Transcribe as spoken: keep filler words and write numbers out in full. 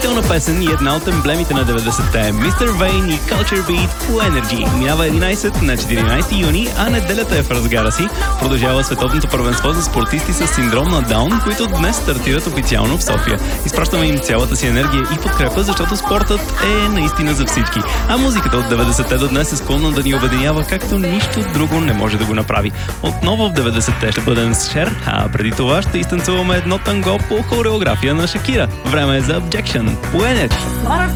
Стилна песен и една от емблемите на деветдесетте. мистер Вейн и Culture Beat по Energy. Минава единайсет на четиринайсети юни, а неделята е в разгара си. Продължава световното първенство за спортисти с синдром на Даун, които днес стартират официално в София. Изпращаме им цялата си енергия и подкрепа, защото спортът е наистина за всички. А музиката от деветдесетте до днес е склонна да ни обединява, както нищо друго не може да го направи. Отново в деветдесетте ще бъдем с Шер, а преди това ще изтанцуваме едно танго по хореография на Шакира. Време е за Objection по Energy.